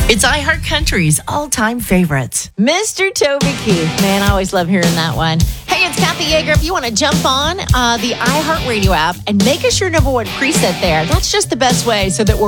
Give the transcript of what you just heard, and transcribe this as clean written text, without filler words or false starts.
It's iHeartCountry's all-time favorites. Mr. Toby Keith. Man, I always love hearing that one. Hey, it's Kathy Yeager. If you want to jump on the iHeartRadio app and make us your number one preset there, that's just the best way so that we're